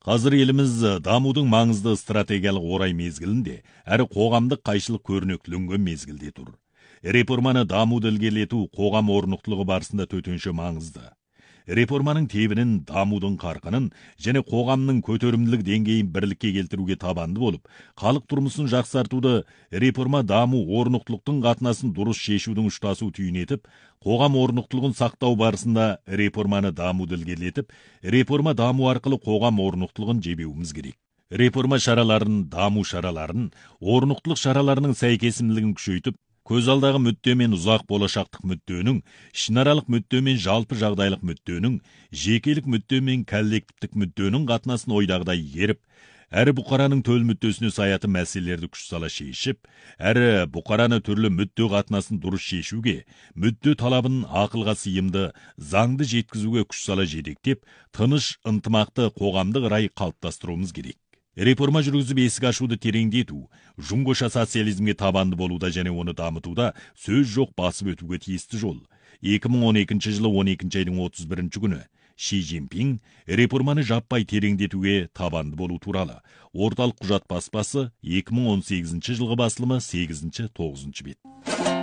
Қазір еліміз дамудың маңызды стратегиялық орай мезгілінде, әрі қоғамдық қайшылық көрнектіленген мезгілде тұр. Реформаны дамуды ілгерілету қоғам орнықтылығы барысында төтенше маңызды. Реформаның тебінін, дамудың қарқынын және қоғамның көтерімділік деңгейін бірлікке келтіруге табанды болып, халық тұрмысын жақсартуды реформа даму орнықтылықтың қатынасын дұрыс шешудің ұштасу түйін етіп, қоғам орнықтылығын сақтау барысында реформаны дамуды ілгерілетіп, реформа даму арқылы қоғам орнықтылығын жебеуіміз керек. Реформа шараларын, даму шараларын, орнықтылық шараларының сәйкесімділігін күшейтіп, көз алдағы мүдде мен ұзақ болашақтық мүдденің, ішінаралық мүдде мен жалпы жағдайлық мүдденің, жекелік мүдде мен коллективтік мүдденің қатынасын ойдағыдай еріп, әрі бұқараның төл мүддесіне саятын мәселелерді күш сала шешіп, әрі бұқараны түрлі мүдде қатынасын дұрыс шешуге, мүдде талабын ақылға сыйымды, заңды жеткізуге күш сала жетектеп, тыныш, ынтымақты қоғамдық рай қалыптастыруымыз керек. Реформа жүргізіп есік ашуды тереңдету, жұңғыша социализмге табанды болуда және оны дамытуда сөз жоқ басып өтуге тиісті жол. 2012 жылы 12 айдың 31 күні Ши Цзиньпин реформаны жаппай тереңдетуге табанды болу туралы. Орталық құжат баспасы 2018 жылғы басылымы 8-9 бет.